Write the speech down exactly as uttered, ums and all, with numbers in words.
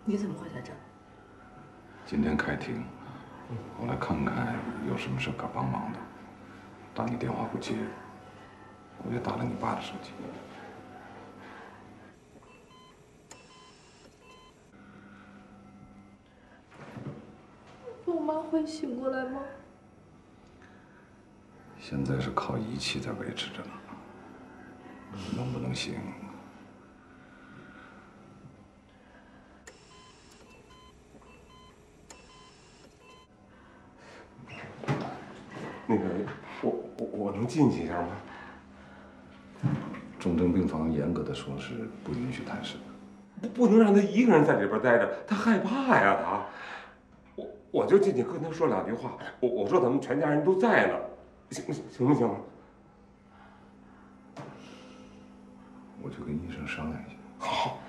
你怎么会在这儿？ 今天开庭，我来看看有什么事可帮忙的。打你电话不接，我就打了你爸的手机。 我妈会醒过来吗？ 现在是靠仪器在维持着呢，能不能醒？ 那个，我我我能进去一下吗？ 重症病房严格的说是不允许探视的。 不不能让他一个人在里边待着，他害怕呀，他。我我就进去跟他说两句话，我我说咱们全家人都在呢，行行不行？ 我去跟医生商量一下。 好。